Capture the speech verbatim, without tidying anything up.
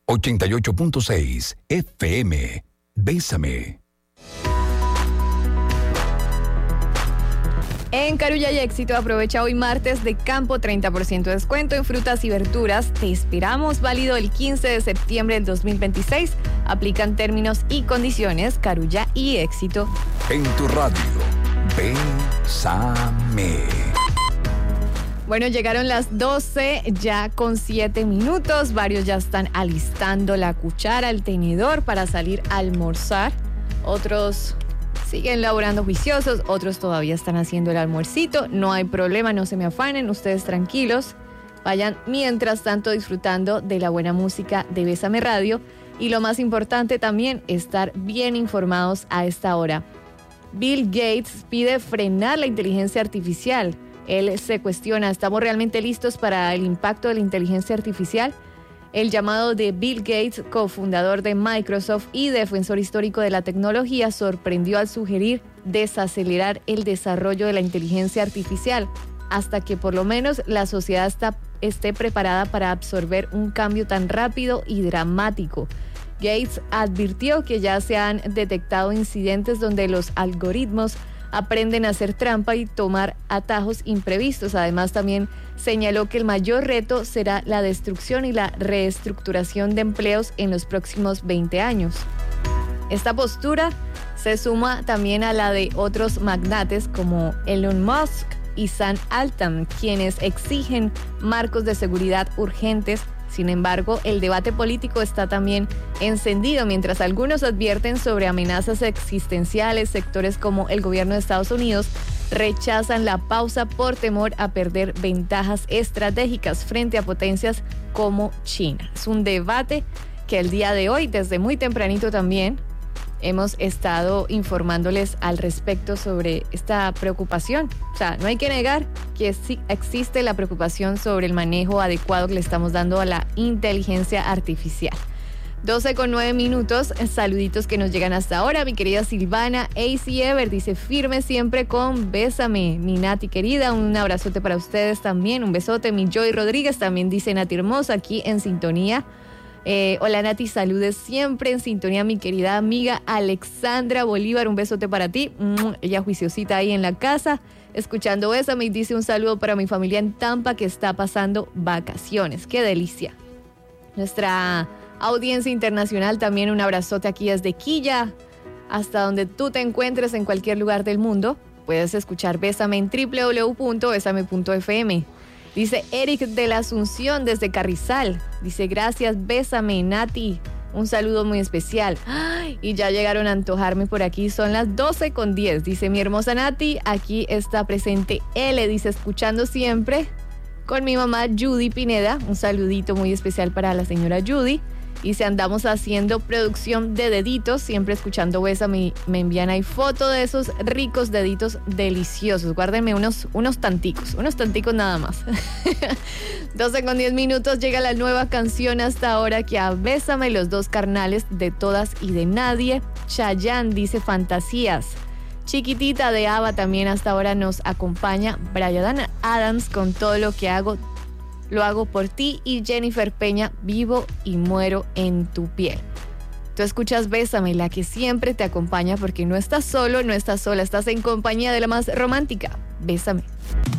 ochenta y ocho punto seis F M. Bésame. En Carulla y Éxito, aprovecha hoy martes de campo treinta por ciento de descuento en frutas y verduras. Te esperamos, válido el quince de septiembre del dos mil veintiséis. Aplican términos y condiciones. Carulla y Éxito. En tu radio, Bésame. Bueno, llegaron las doce, ya con siete minutos. Varios ya están alistando la cuchara, el tenedor para salir a almorzar. Otros siguen laborando juiciosos, otros todavía están haciendo el almuercito. No hay problema, no se me afanen, ustedes tranquilos. Vayan mientras tanto disfrutando de la buena música de Bésame Radio. Y lo más importante también, estar bien informados a esta hora. Bill Gates pide frenar la inteligencia artificial. Él se cuestiona, ¿estamos realmente listos para el impacto de la inteligencia artificial? El llamado de Bill Gates, cofundador de Microsoft y defensor histórico de la tecnología, sorprendió al sugerir desacelerar el desarrollo de la inteligencia artificial hasta que por lo menos la sociedad está, esté preparada para absorber un cambio tan rápido y dramático. Gates advirtió que ya se han detectado incidentes donde los algoritmos aprenden a hacer trampa y tomar atajos imprevistos. Además, también señaló que el mayor reto será la destrucción y la reestructuración de empleos en los próximos veinte años. Esta postura se suma también a la de otros magnates como Elon Musk y Sam Altman, quienes exigen marcos de seguridad urgentes. Sin embargo, el debate político está también encendido, mientras algunos advierten sobre amenazas existenciales. Sectores como el gobierno de Estados Unidos rechazan la pausa por temor a perder ventajas estratégicas frente a potencias como China. Es un debate que el día de hoy, desde muy tempranito también, hemos estado informándoles al respecto sobre esta preocupación. O sea, no hay que negar que sí existe la preocupación sobre el manejo adecuado que le estamos dando a la inteligencia artificial. doce con nueve minutos, saluditos que nos llegan hasta ahora. Mi querida Silvana A C Ever dice, firme siempre con Bésame. Mi Nati querida, un abrazote para ustedes también, un besote. Mi Joy Rodríguez también dice, Nati hermosa, aquí en sintonía. Eh, hola Nati, saludes siempre en sintonía, mi querida amiga Alexandra Bolívar, un besote para ti. Ella juiciosita ahí en la casa, escuchando Bésame, y dice un saludo para mi familia en Tampa que está pasando vacaciones. ¡Qué delicia! Nuestra audiencia internacional también, un abrazote aquí desde Quilla, hasta donde tú te encuentres en cualquier lugar del mundo. Puedes escuchar Bésame en doble u doble u doble u punto bésame punto efe eme. Dice Eric de la Asunción desde Carrizal. Dice, gracias, Bésame, Nati. Un saludo muy especial. Ay, y ya llegaron a antojarme por aquí. Son las doce con diez. Dice, mi hermosa Nati, aquí está presente L. Dice, escuchando siempre con mi mamá Judy Pineda. Un saludito muy especial para la señora Judy. Dice, andamos haciendo producción de deditos, siempre escuchando Bésame. Me envían ahí foto de esos ricos deditos deliciosos. Guárdenme unos, unos tanticos, unos tanticos nada más. doce con diez minutos, llega la nueva canción hasta ahora que a Bésame, los dos carnales de Todas y de Nadie. Chayanne dice, Fantasías. Chiquitita de Ava también hasta ahora nos acompaña. Bryan Adams con Todo lo que hago. Lo hago por ti, y Jennifer Peña, Vivo y muero en tu piel. Tú escuchas Bésame, la que siempre te acompaña, porque no estás solo, no estás sola, estás en compañía de la más romántica. Bésame.